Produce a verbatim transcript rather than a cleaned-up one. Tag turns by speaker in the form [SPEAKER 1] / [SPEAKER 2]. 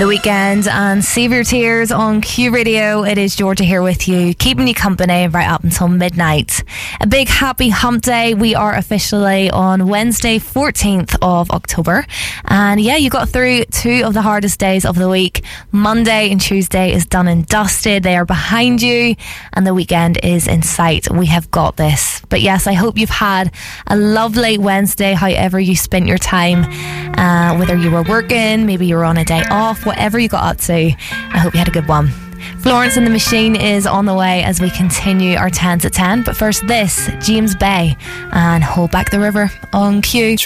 [SPEAKER 1] The Weekend and Save Your Tears on Q Radio. It is Georgia here with you, keeping you company right up until midnight. A big happy hump day. We are officially on Wednesday, fourteenth of October. And yeah, you got through two of the hardest days of the week. Monday and Tuesday is done and dusted. They are behind you and the weekend is in sight. We have got this. But yes, I hope you've had a lovely Wednesday, however you spent your time. Uh, whether you were working, maybe you were on a day off, whatever you got up to, I hope you had a good one. Florence and the Machine is on the way as we continue our ten to ten. But first this, James Bay and Hold Back the River on Q.